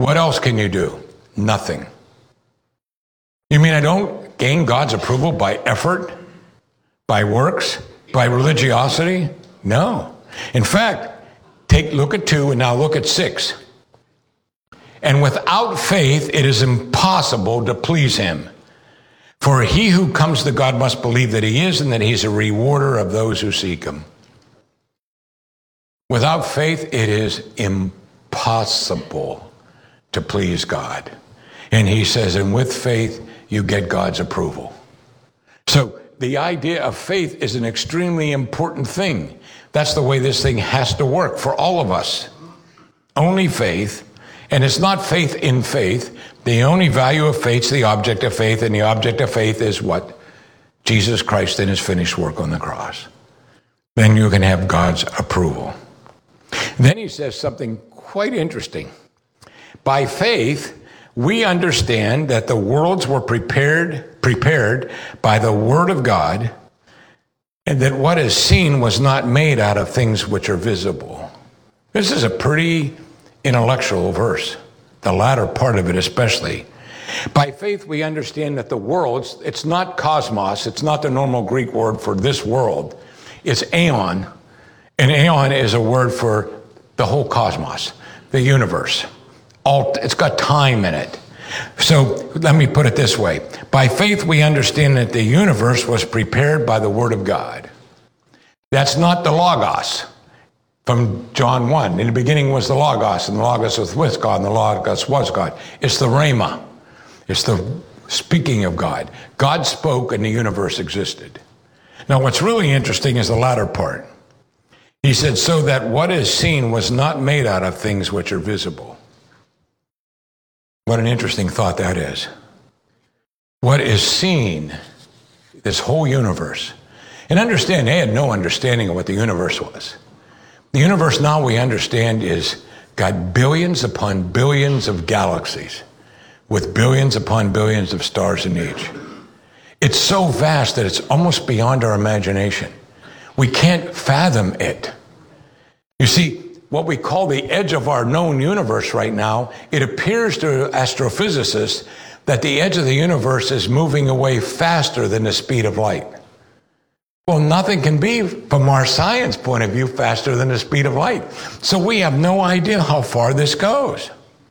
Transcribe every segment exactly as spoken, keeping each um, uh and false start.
What else can you do? Nothing. You mean I don't gain God's approval by effort, by works, by religiosity? No. In fact, take look at two and now look at six. And without faith, it is impossible to please him. For he who comes to God must believe that he is and that he's a rewarder of those who seek him. Without faith, it is impossible to please God. And he says, and with faith, you get God's approval. So the idea of faith is an extremely important thing. That's the way this thing has to work for all of us. Only faith. And it's not faith in faith. The only value of faith is the object of faith, and the object of faith is what? Jesus Christ and his finished work on the cross. Then you can have God's approval. Then he says something quite interesting. By faith, we understand that the worlds were prepared, prepared by the word of God, and that what is seen was not made out of things which are visible. This is a pretty intellectual verse, the latter part of it especially. By faith, we understand that the worlds, it's not cosmos, it's not the normal Greek word for this world, it's aeon, and aeon is a word for the whole cosmos, the universe. All, it's got time in it. So let me put it this way. By faith, we understand that the universe was prepared by the word of God. That's not the Logos. From John one, in the beginning was the Logos, and the Logos was with God, and the Logos was God. It's the Rhema. It's the speaking of God. God spoke, and the universe existed. Now, what's really interesting is the latter part. He said, so that what is seen was not made out of things which are visible. What an interesting thought that is. What is seen, this whole universe. And understand, they had no understanding of what the universe was. The universe now we understand is got billions upon billions of galaxies with billions upon billions of stars in each. It's so vast that it's almost beyond our imagination. We can't fathom it. You see, what we call the edge of our known universe right now, it appears to astrophysicists that the edge of the universe is moving away faster than the speed of light. Well, nothing can be, from our science point of view, faster than the speed of light. So we have no idea how far this goes.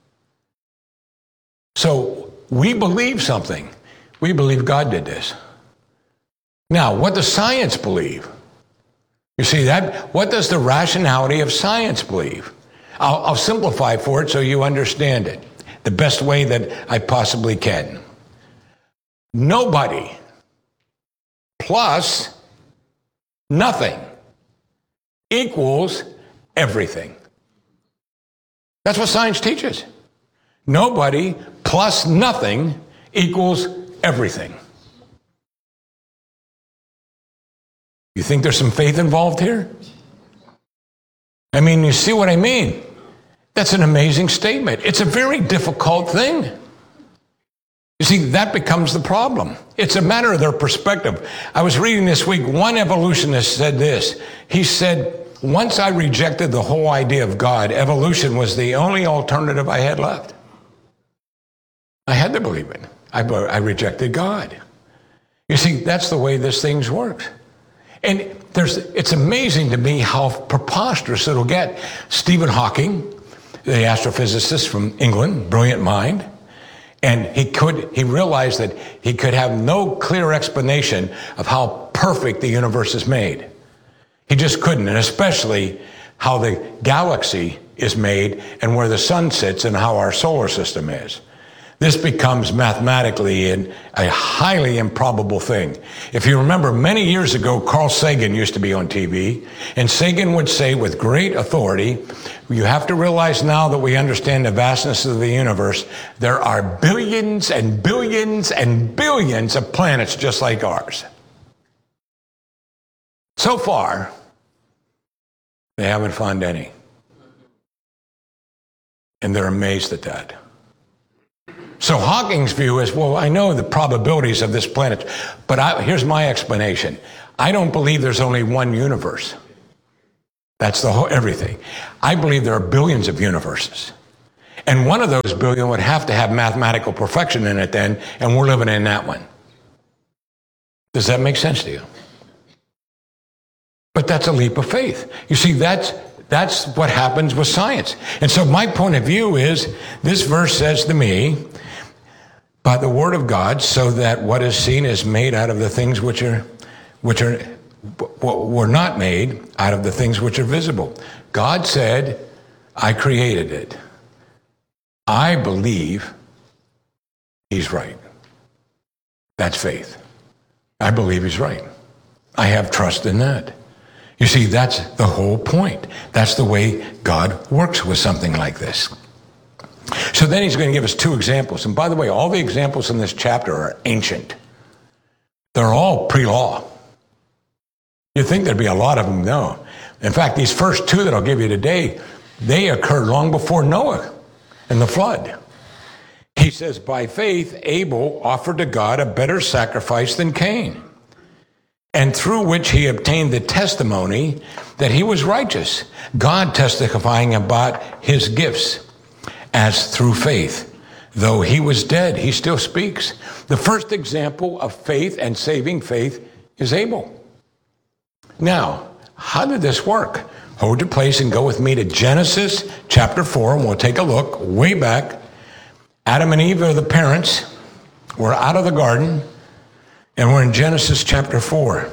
So we believe something. We believe God did this. Now, what does science believe? You see that? What does the rationality of science believe? I'll, I'll simplify for it so you understand it the best way that I possibly can. Nobody plus nothing equals everything. That's what science teaches. Nobody plus nothing equals everything. You think there's some faith involved here? I mean, you see what I mean? That's an amazing statement. It's a very difficult thing. You see, that becomes the problem. It's a matter of their perspective. I was reading this week, one evolutionist said this. He said, once I rejected the whole idea of God, evolution was the only alternative I had left. I had to believe it. I, I rejected God. You see, that's the way this thing works. And there's, it's amazing to me how preposterous it'll get. Stephen Hawking, the astrophysicist from England, brilliant mind, and he could, he realized that he could have no clear explanation of how perfect the universe is made. He just couldn't, and especially how the galaxy is made and where the sun sits and how our solar system is. This becomes mathematically an, a highly improbable thing. If you remember, many years ago, Carl Sagan used to be on T V, and Sagan would say with great authority, you have to realize now that we understand the vastness of the universe, there are billions and billions and billions of planets just like ours. So far, they haven't found any. And they're amazed at that. So Hawking's view is, well, I know the probabilities of this planet, but I, here's my explanation. I don't believe there's only one universe. That's the whole everything. I believe there are billions of universes. And one of those billion would have to have mathematical perfection in it then, and we're living in that one. Does that make sense to you? But that's a leap of faith. You see, that's that's what happens with science. And so my point of view is, this verse says to me, by the word of God, so that what is seen is made out of the things which are which are were not made out of the things which are visible. God said, I created it. I believe he's right. That's faith. I believe he's right. I have trust in that. You see, that's the whole point. That's the way God works with something like this. So then he's going to give us two examples. And by the way, all the examples in this chapter are ancient. They're all pre-law. You'd think there'd be a lot of them. No. In fact, these first two that I'll give you today, they occurred long before Noah and the flood. He says, by faith, Abel offered to God a better sacrifice than Cain, and through which he obtained the testimony that he was righteous, God testifying about his gifts, as through faith. Though he was dead, he still speaks. The first example of faith and saving faith is Abel. Now, how did this work? Hold your place and go with me to Genesis chapter four, and we'll take a look way back. Adam and Eve are the parents. We're out of the garden, and we're in Genesis chapter four.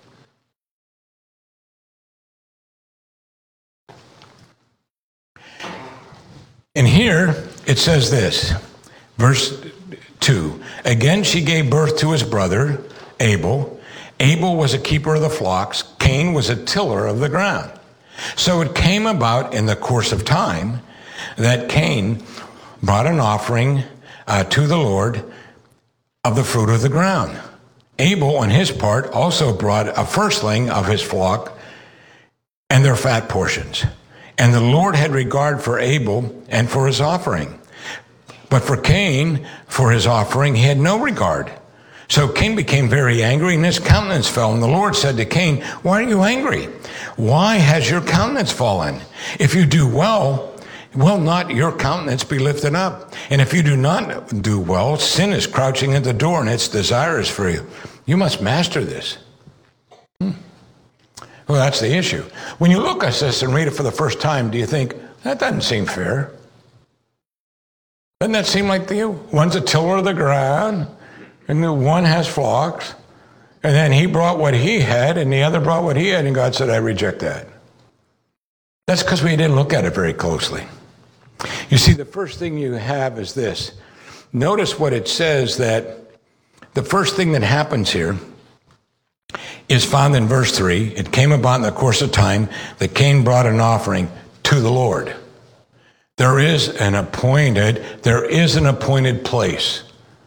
And here it says this, verse two. Again, she gave birth to his brother, Abel. Abel was a keeper of the flocks. Cain was a tiller of the ground. So it came about in the course of time that Cain brought an offering uh, to the Lord of the fruit of the ground. Abel, on his part, also brought a firstling of his flock and their fat portions. And the Lord had regard for Abel and for his offering. But for Cain, for his offering, he had no regard. So Cain became very angry, and his countenance fell. And the Lord said to Cain, why are you angry? Why has your countenance fallen? If you do well, will not your countenance be lifted up? And if you do not do well, sin is crouching at the door, and its desire is for you. You must master this. Hmm. Well, that's the issue. When you look at this and read it for the first time, do you think, that doesn't seem fair? Doesn't that seem like the you? One's a tiller of the ground, and the one has flocks, and then he brought what he had, and the other brought what he had, and God said, I reject that. That's because we didn't look at it very closely. You see, the first thing you have is this. Notice what it says, that the first thing that happens here is found in verse three. It came about in the course of time that Cain brought an offering to the Lord. There is an appointed, there is an appointed place.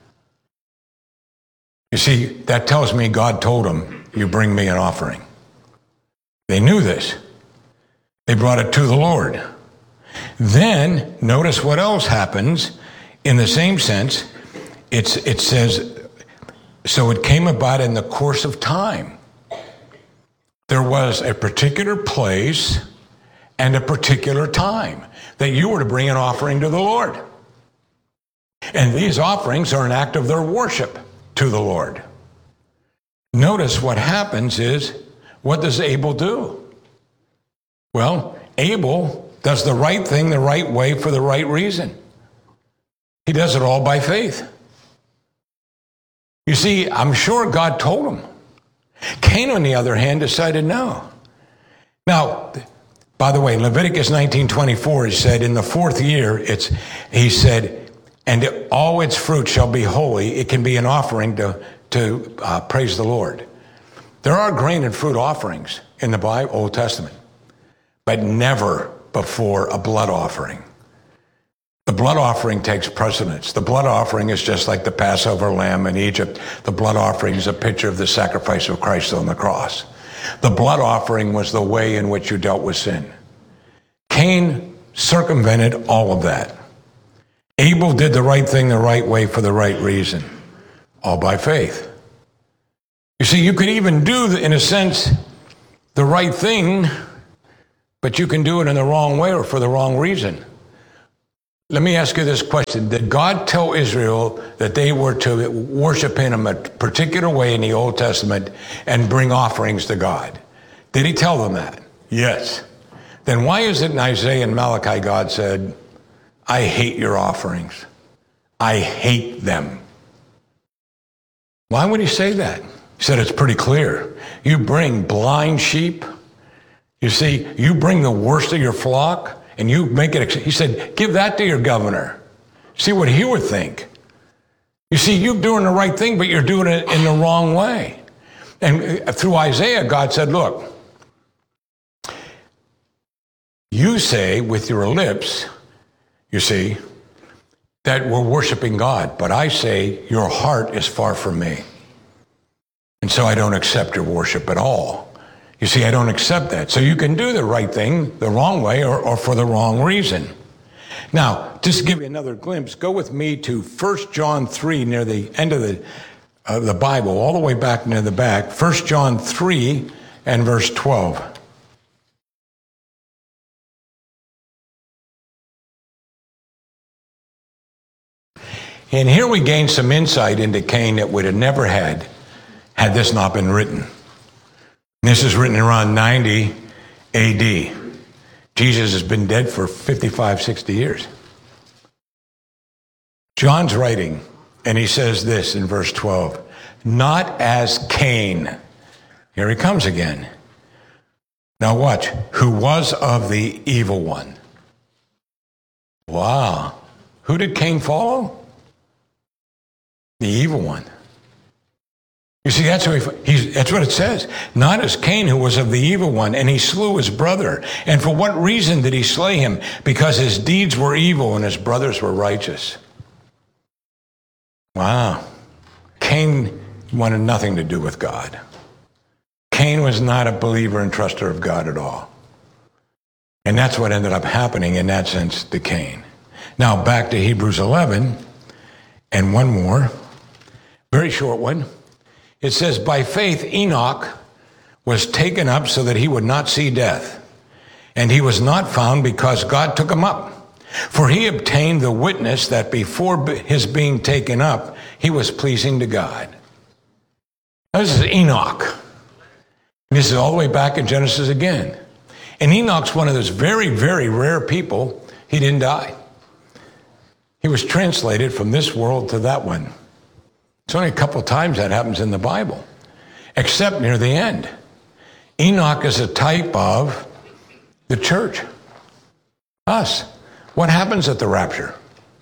You see, that tells me God told him, you bring me an offering. They knew this. They brought it to the Lord. Then, notice what else happens in the same sense. It's, it says, so it came about in the course of time. There was a particular place and a particular time that you were to bring an offering to the Lord. And these offerings are an act of their worship to the Lord. Notice what happens is, what does Abel do? Well, Abel does the right thing the right way for the right reason. He does it all by faith. You see, I'm sure God told him. Cain, on the other hand, decided no. Now, by the way, Leviticus nineteen twenty-four, he said, in the fourth year, it's, he said, and all its fruit shall be holy. It can be an offering to, to uh, praise the Lord. There are grain and fruit offerings in the Bible, Old Testament, but never before a blood offering. The blood offering takes precedence. The blood offering is just like the Passover lamb in Egypt. The blood offering is a picture of the sacrifice of Christ on the cross. The blood offering was the way in which you dealt with sin. Cain circumvented all of that. Abel did the right thing the right way for the right reason, all by faith. You see, you could even do, in a sense, the right thing, but you can do it in the wrong way or for the wrong reason. Let me ask you this question. Did God tell Israel that they were to worship him a particular way in the Old Testament and bring offerings to God? Did he tell them that? Yes. Then why is it in Isaiah and Malachi God said, I hate your offerings. I hate them. Why would he say that? He said it's pretty clear. You bring blind sheep. You see, you bring the worst of your flock and you make it, he said, give that to your governor. See what he would think. You see, you're doing the right thing, but you're doing it in the wrong way. And through Isaiah, God said, look, you say with your lips, you see, that we're worshiping God, but I say your heart is far from me. And so I don't accept your worship at all. You see, I don't accept that. So you can do the right thing the wrong way or, or for the wrong reason. Now, just to give you another glimpse, go with me to First John three near the end of the, uh, the Bible, all the way back near the back. First John three and verse twelve. And here we gain some insight into Cain that we'd have never had had this not been written. This is written around ninety A D. Jesus has been dead for fifty-five, sixty years. John's writing, and he says this in verse twelve, not as Cain. Here he comes again. Now watch, who was of the evil one. Wow. Who did Cain follow? The evil one. You see, that's what, he, he's, that's what it says. Not as Cain, who was of the evil one, and he slew his brother. And for what reason did he slay him? Because his deeds were evil and his brothers were righteous. Wow. Cain wanted nothing to do with God. Cain was not a believer and truster of God at all. And that's what ended up happening in that sense to Cain. Now back to Hebrews eleven, and one more, very short one. It says, by faith Enoch was taken up so that he would not see death. And he was not found because God took him up. For he obtained the witness that before his being taken up, he was pleasing to God. Now, this is Enoch. This is all the way back in Genesis again. And Enoch's one of those very, very rare people. He didn't die. He was translated from this world to that one. It's only a couple of times that happens in the Bible, except near the end. Enoch is a type of the church, us. What happens at the rapture?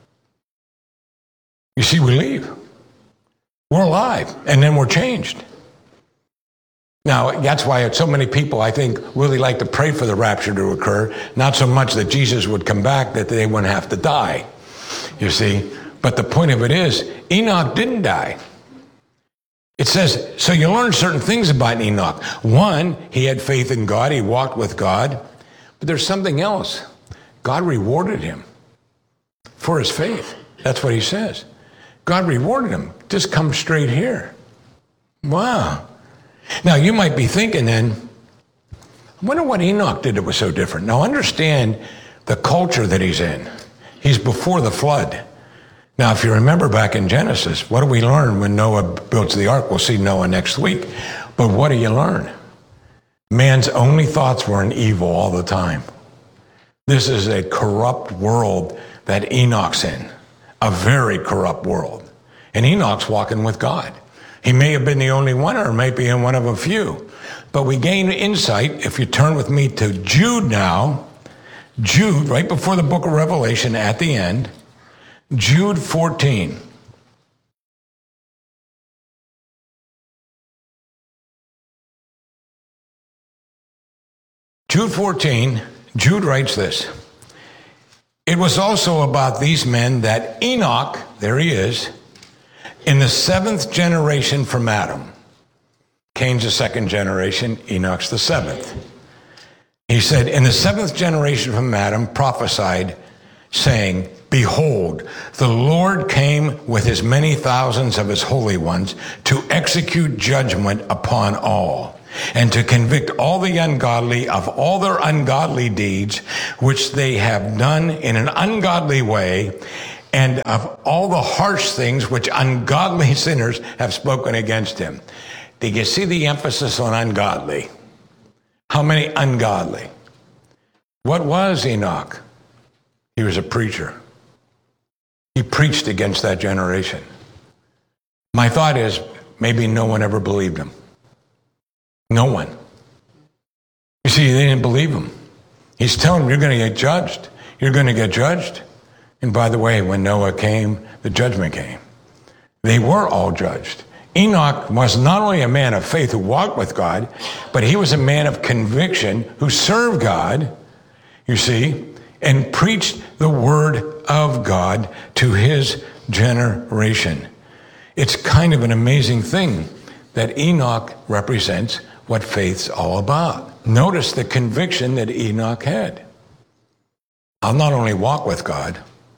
You see, we leave. We're alive, and then we're changed. Now, that's why so many people, I think, really like to pray for the rapture to occur, not so much that Jesus would come back, that they wouldn't have to die, you see. But the point of it is, Enoch didn't die. It says, so you learn certain things about Enoch. One, he had faith in God. He walked with God. But there's something else. God rewarded him for his faith. That's what he says. God rewarded him. Just come straight here. Wow. Now, you might be thinking then, I wonder what Enoch did that was so different. Now, understand the culture that he's in. He's before the flood. Now, if you remember back in Genesis, what do we learn when Noah builds the ark? We'll see Noah next week. But what do you learn? Man's only thoughts were in evil all the time. This is a corrupt world that Enoch's in, a very corrupt world. And Enoch's walking with God. He may have been the only one or may be in one of a few. But we gain insight, if you turn with me to Jude now, Jude, right before the book of Revelation at the end, Jude fourteen. Jude fourteen, Jude writes this. It was also about these men that Enoch, there he is, in the seventh generation from Adam. Cain's the second generation, Enoch's the seventh. He said, in the seventh generation from Adam prophesied, saying, behold, the Lord came with his many thousands of his holy ones to execute judgment upon all. and to convict all the ungodly of all their ungodly deeds, which they have done in an ungodly way, and of all the harsh things which ungodly sinners have spoken against him. Did you see the emphasis on ungodly? How many ungodly? What was Enoch? He was a preacher. He preached against that generation. My thought is, maybe no one ever believed him. No one. You see, they didn't believe him. He's telling them, you're going to get judged. You're going to get judged. And by the way, when Noah came, the judgment came. They were all judged. Enoch was not only a man of faith who walked with God, but he was a man of conviction who served God, you see, and preached the word of God to his generation. It's kind of an amazing thing that Enoch represents what faith's all about. Notice the conviction that Enoch had. I'll not only walk with God,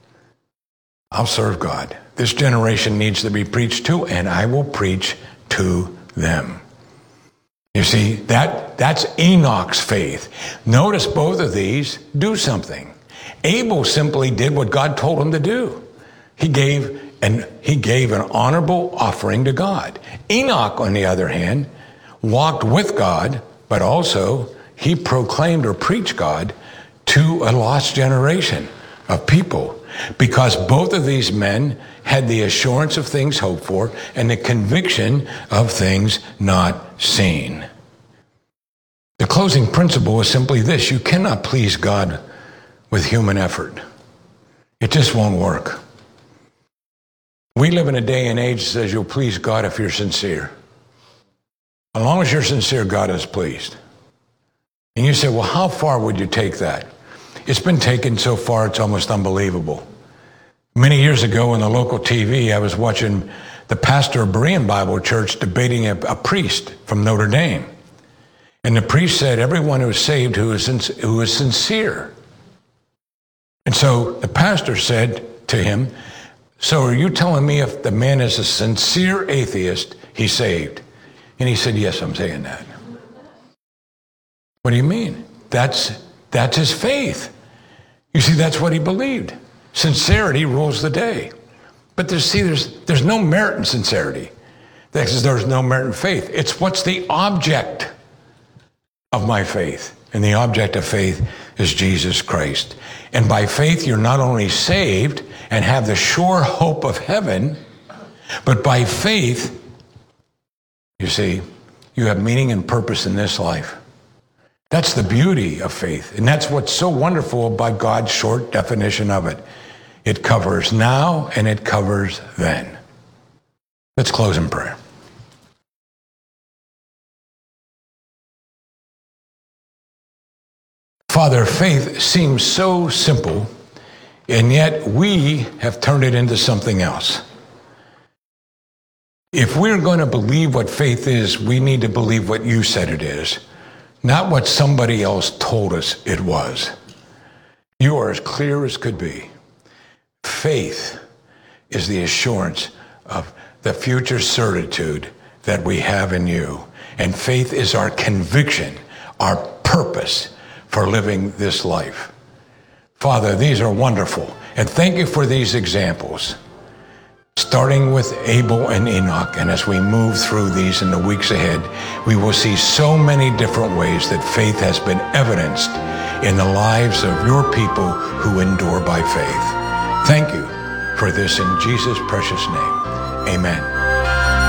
I'll serve God. This generation needs to be preached to, and I will preach to them. You see, that, that's Enoch's faith. Notice both of these do something. Abel simply did what God told him to do. He gave and he gave an honorable offering to God. Enoch, on the other hand, walked with God, but also he proclaimed or preached God to a lost generation of people, because both of these men had the assurance of things hoped for and the conviction of things not seen. The closing principle is simply this: you cannot please God with human effort. It just won't work. We live in a day and age that says you'll please God if you're sincere. As long as you're sincere, God is pleased. And you say, well, how far would you take that? It's been taken so far, it's almost unbelievable. Many years ago on the local T V, I was watching the pastor of Berean Bible Church debating a, a priest from Notre Dame. And the priest said, everyone who is saved who is, who is sincere. And so the pastor said to him, so are you telling me if the man is a sincere atheist, he's saved? And he said, yes, I'm saying that. What do you mean? That's, that's his faith. You see, that's what he believed. Sincerity rules the day. But there's, see, there's, there's no merit in sincerity. There's, there's no merit in faith. It's what's the object of my faith. And the object of faith is Jesus Christ. And by faith, you're not only saved and have the sure hope of heaven, but by faith, you see, you have meaning and purpose in this life. That's the beauty of faith. And that's what's so wonderful about God's short definition of it. It covers now and it covers then. Let's close in prayer. Father, faith seems so simple, and yet we have turned it into something else. If we're going to believe what faith is, we need to believe what you said it is, not what somebody else told us it was. You are as clear as could be. Faith is the assurance of the future certitude that we have in you. And faith is our conviction, our purpose for living this life. Father, these are wonderful. And thank you for these examples, starting with Abel and Enoch. And as we move through these in the weeks ahead, we will see so many different ways that faith has been evidenced in the lives of your people who endure by faith. Thank you for this in Jesus' precious name. Amen.